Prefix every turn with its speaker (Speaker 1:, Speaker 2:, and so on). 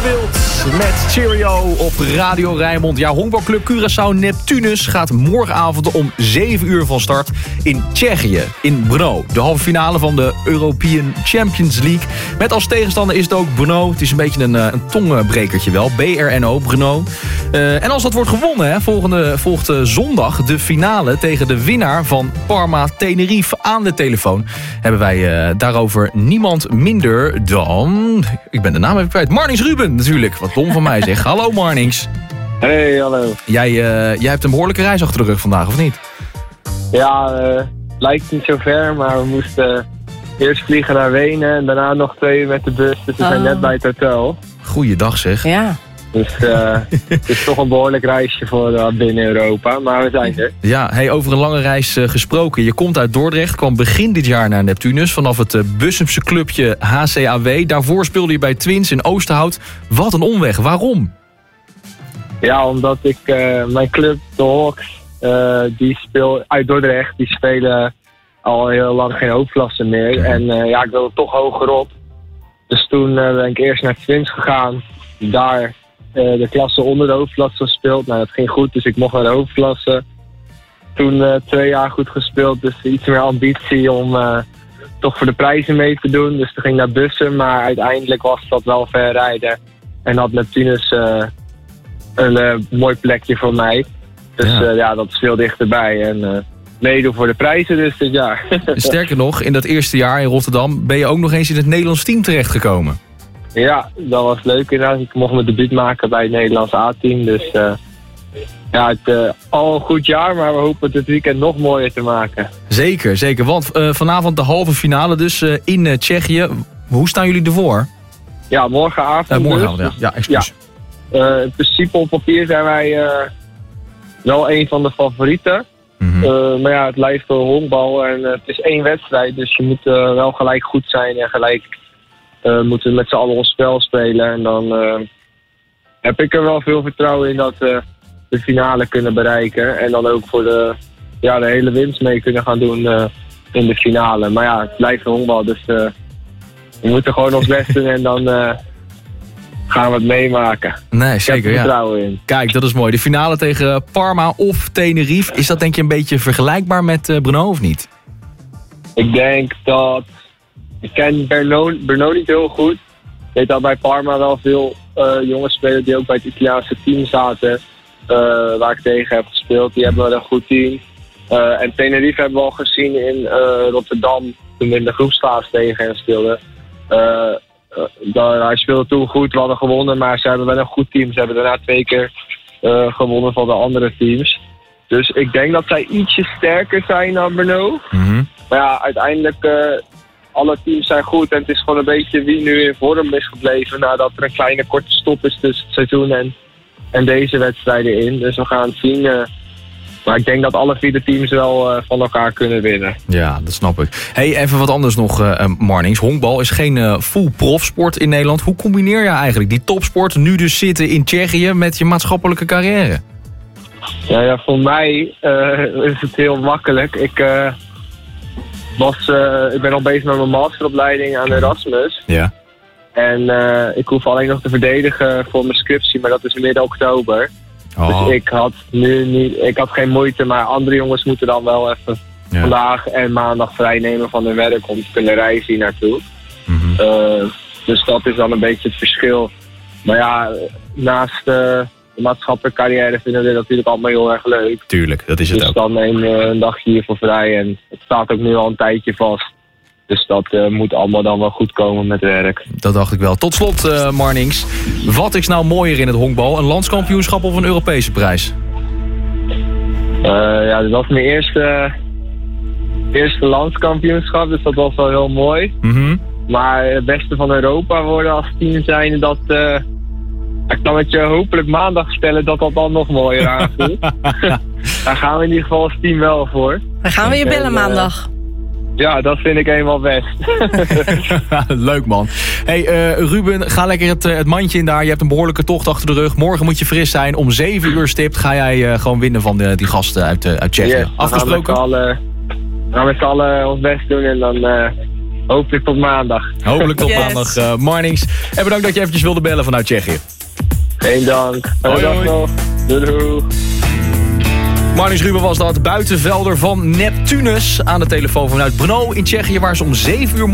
Speaker 1: Wild met Cheerio op Radio Rijnmond. Ja, honkbalclub Curaçao Neptunus gaat morgenavond om 7 uur van start in Tsjechië, in Brno. De halve finale van de European Champions League. Met als tegenstander is het ook Brno. Het is een beetje een tongbrekertje wel. BRNO, Brno. En als dat wordt gewonnen, hè, volgt zondag de finale tegen de winnaar van Parma Tenerife. Aan de telefoon hebben wij daarover niemand minder dan... Ik ben de naam even kwijt. Marnix Ruben natuurlijk. Wat dom van mij zeg. Hallo Marnix.
Speaker 2: Hey, hallo.
Speaker 1: Jij hebt een behoorlijke reis achter de rug vandaag, of niet?
Speaker 2: Ja, lijkt niet zo ver, maar we moesten eerst vliegen naar Wenen en daarna nog 2 uur met de bus. Dus we zijn net bij het hotel.
Speaker 1: Goeiedag zeg.
Speaker 3: Ja.
Speaker 2: Dus het is toch een behoorlijk reisje voor binnen Europa, maar we zijn er.
Speaker 1: Ja, hey, over een lange reis gesproken. Je komt uit Dordrecht, kwam begin dit jaar naar Neptunus vanaf het Bussumse clubje HCAW. Daarvoor speelde je bij Twins in Oosterhout. Wat een omweg, waarom?
Speaker 2: Ja, omdat ik mijn club, de Hawks, die speelt uit Dordrecht, die spelen al heel lang geen hoofdklasse meer. En ja, ik wilde toch hogerop. Dus toen ben ik eerst naar Twins gegaan, daar de klasse onder de hoofdklasse gespeeld. Nou, dat ging goed, dus ik mocht naar de hoofdklasse. Toen 2 jaar goed gespeeld, dus iets meer ambitie om toch voor de prijzen mee te doen. Dus toen ging ik naar Bussum, maar uiteindelijk was dat wel ver rijden. En had Neptunus een mooi plekje voor mij. Dus ja, dat is veel dichterbij. En meedoen voor de prijzen dus dit jaar.
Speaker 1: Sterker nog, in dat eerste jaar in Rotterdam ben je ook nog eens in het Nederlands team terechtgekomen. Ja,
Speaker 2: dat was leuk inderdaad. Ik mocht mijn debuut maken bij het Nederlands A-team. Dus ja, het al een goed jaar, maar we hopen het weekend nog mooier te maken.
Speaker 1: Zeker, zeker. Want vanavond de halve finale dus in Tsjechië. Hoe staan jullie ervoor?
Speaker 2: Ja, morgenavond.
Speaker 1: Morgenavond,
Speaker 2: dus.
Speaker 1: ja, excuus.
Speaker 2: Ja. In principe op papier zijn wij wel een van de favorieten. Mm-hmm. Maar ja, het blijft wel honkbal en het is 1 wedstrijd. Dus je moet wel gelijk goed zijn en gelijk moeten we met z'n allen ons spel spelen. En dan heb ik er wel veel vertrouwen in dat we de finale kunnen bereiken. En dan ook voor de hele winst mee kunnen gaan doen in de finale. Maar ja, het blijft honkbal, dus we moeten gewoon ons best doen en dan gaan we het meemaken.
Speaker 1: Nee, zeker,
Speaker 2: ik heb er vertrouwen in.
Speaker 1: Kijk, dat is mooi. De finale tegen Parma of Tenerife. Is dat denk je een beetje vergelijkbaar met Brno of niet?
Speaker 2: Ik denk dat... Ik ken Brno niet heel goed. Ik weet dat bij Parma wel veel jongens spelen die ook bij het Italiaanse team zaten. Waar ik tegen heb gespeeld. Die hebben wel een goed team. En Tenerife hebben we al gezien in Rotterdam. Toen we in de groepsfase tegen hen speelden. Hij speelde toen goed, we hadden gewonnen. Maar ze hebben wel een goed team. Ze hebben daarna 2 keer gewonnen van de andere teams. Dus ik denk dat zij ietsje sterker zijn dan Brno. Mm-hmm. Maar ja, uiteindelijk... alle teams zijn goed en het is gewoon een beetje wie nu in vorm is gebleven nadat er een kleine korte stop is tussen het seizoen en deze wedstrijden in. Dus we gaan het zien. Maar ik denk dat alle 4 teams wel van elkaar kunnen winnen. Ja, dat snap ik. Hey, even wat anders nog, Marnix. Honkbal is geen full profsport in Nederland. Hoe combineer je eigenlijk die topsport, nu dus zitten in Tsjechië, met je maatschappelijke carrière? Ja, voor mij is het heel makkelijk. Ik ben al bezig met mijn masteropleiding aan Erasmus. Ja. En ik hoef alleen nog te verdedigen voor mijn scriptie, maar dat is midden oktober. Oh. Dus ik had geen moeite, maar andere jongens moeten dan wel even vandaag en maandag vrij nemen van hun werk om te kunnen reizen hier naartoe. Mm-hmm. Dus dat is dan een beetje het verschil. Maar ja, naast de maatschappelijke carrière vinden we dit natuurlijk allemaal heel erg leuk. Tuurlijk, dat is het dus ook. Dus dan neem je een dagje hiervoor vrij en het staat ook nu al een tijdje vast. Dus dat moet allemaal dan wel goed komen met werk. Dat dacht ik wel. Tot slot, Marnix. Wat is nou mooier in het honkbal? Een landskampioenschap of een Europese prijs? Ja, dat was mijn eerste landskampioenschap, dus dat was wel heel mooi. Mm-hmm. Maar het beste van Europa worden als team zijn, dat... ik kan het je hopelijk maandag stellen dat dan nog mooier aanvoelt. Daar gaan we in ieder geval als team wel voor.
Speaker 3: Dan gaan we je bellen maandag.
Speaker 2: Ja, dat vind ik helemaal best.
Speaker 1: Leuk man. Hey Ruben, ga lekker het mandje in daar. Je hebt een behoorlijke tocht achter de rug. Morgen moet je fris zijn. Om 7 uur stipt ga jij gewoon winnen van die gasten uit Tsjechië. Yes, afgesproken?
Speaker 2: We gaan met z'n allen ons best doen en dan Hopelijk tot maandag.
Speaker 1: Hopelijk tot maandag, Marnix. En bedankt dat je eventjes wilde bellen vanuit Tsjechië.
Speaker 2: Geen dank.
Speaker 1: Hoi, hoi.
Speaker 2: Doei.
Speaker 1: Marnix Ruben was dat, buitenvelder van Neptunus. Aan de telefoon vanuit Brno in Tsjechië, waar ze om 7 uur